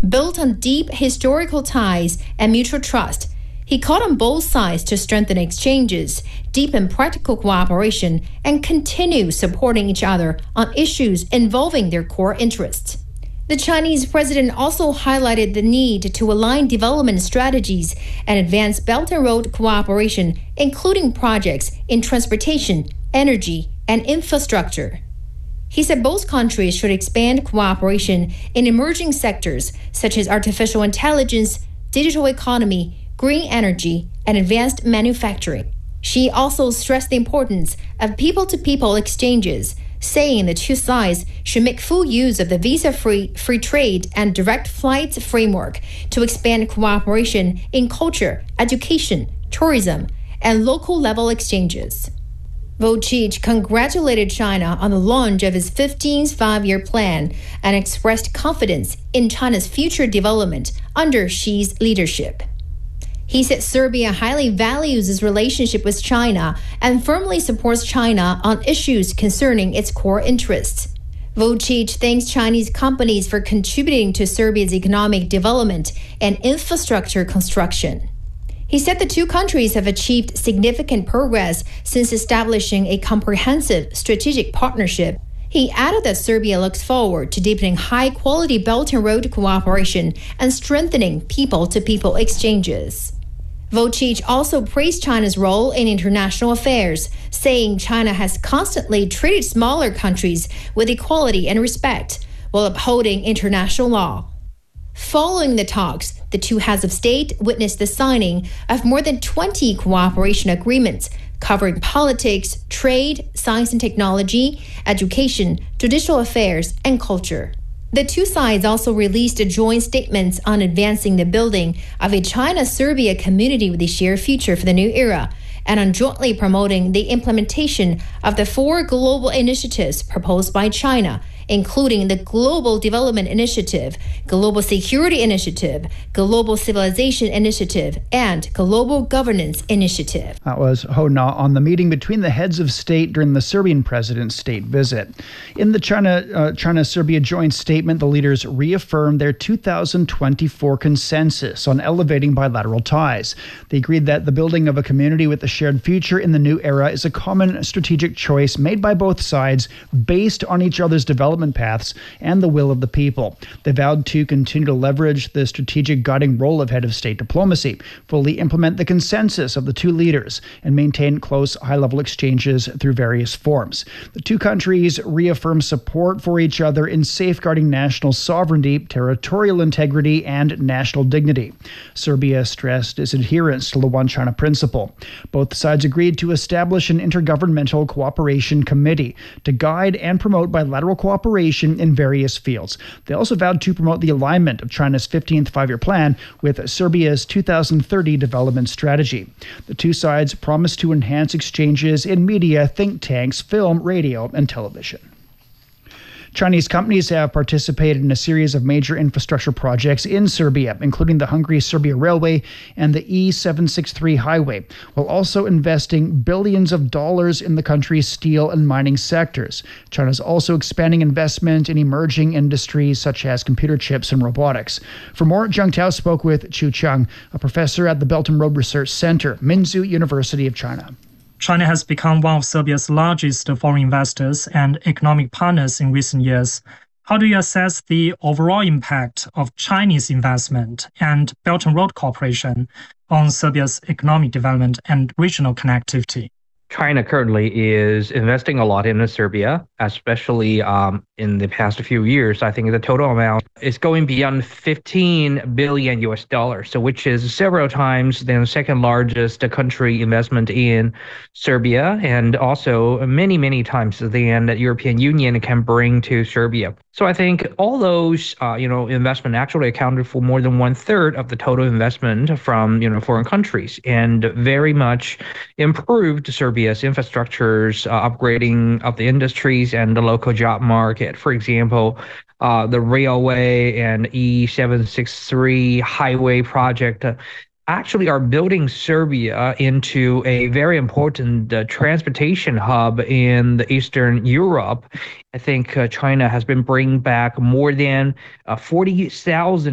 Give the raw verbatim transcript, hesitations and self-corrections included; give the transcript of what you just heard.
built on deep historical ties and mutual trust. He called on both sides to strengthen exchanges, deepen practical cooperation, and continue supporting each other on issues involving their core interests. The Chinese president also highlighted the need to align development strategies and advance Belt and Road cooperation, including projects in transportation, energy, and infrastructure. He said both countries should expand cooperation in emerging sectors such as artificial intelligence, digital economy, green energy, and advanced manufacturing. She also stressed the importance of people-to-people exchanges, saying the two sides should make full use of the visa-free free trade and direct flights framework to expand cooperation in culture, education, tourism, and local-level exchanges. Vučić congratulated China on the launch of its fifteenth five-year plan and expressed confidence in China's future development under Xi's leadership. He said Serbia highly values its relationship with China and firmly supports China on issues concerning its core interests. Vučić thanks Chinese companies for contributing to Serbia's economic development and infrastructure construction. He said the two countries have achieved significant progress since establishing a comprehensive strategic partnership. He added that Serbia looks forward to deepening high-quality Belt and Road cooperation and strengthening people-to-people exchanges. Vučić also praised China's role in international affairs, saying China has constantly treated smaller countries with equality and respect while upholding international law. Following the talks, the two heads of state witnessed the signing of more than twenty cooperation agreements covering politics, trade, science and technology, education, judicial affairs, and culture. The two sides also released joint statements on advancing the building of a China-Serbia community with a shared future for the new era, and on jointly promoting the implementation of the four global initiatives proposed by China, including the Global Development Initiative, Global Security Initiative, Global Civilization Initiative, and Global Governance Initiative. That was Ho Na on the meeting between the heads of state during the Serbian president's state visit. In the China, uh, China-Serbia joint statement, the leaders reaffirmed their two thousand twenty-four consensus on elevating bilateral ties. They agreed that the building of a community with a shared future in the new era is a common strategic choice made by both sides based on each other's development paths and the will of the people. They vowed to continue to leverage the strategic guiding role of head of state diplomacy, fully implement the consensus of the two leaders, and maintain close high-level exchanges through various forms. The two countries reaffirmed support for each other in safeguarding national sovereignty, territorial integrity, and national dignity. Serbia stressed its adherence to the One China principle. Both sides agreed to establish an intergovernmental cooperation committee to guide and promote bilateral cooperation in various fields. They also vowed to promote the alignment of China's fifteenth five-year plan with Serbia's two thousand thirty development strategy. The two sides promised to enhance exchanges in media, think tanks, film, radio, and television. Chinese companies have participated in a series of major infrastructure projects in Serbia, including the Hungary-Serbia Railway and the E seven sixty-three highway, while also investing billions of dollars in the country's steel and mining sectors. China is also expanding investment in emerging industries such as computer chips and robotics. For more, Zheng Tao spoke with Chu Cheng, a professor at the Belt and Road Research Center, Minzu University of China. China has become one of Serbia's largest foreign investors and economic partners in recent years. How do you assess the overall impact of Chinese investment and Belt and Road cooperation on Serbia's economic development and regional connectivity? China currently is investing a lot in Serbia, especially um, in the past few years. I think the total amount is going beyond fifteen billion U S dollars, so which is several times the second largest country investment in Serbia, and also many, many times than the European Union can bring to Serbia. So I think all those, uh, you know, investment actually accounted for more than one third of the total investment from, you know, foreign countries, and very much improved Serbia's infrastructures, uh, upgrading of the industries and the local job market. For example, uh, the railway and E seven sixty-three highway project uh, actually are building Serbia into a very important uh, transportation hub in the Eastern Europe. I think uh, China has been bringing back more than uh, forty thousand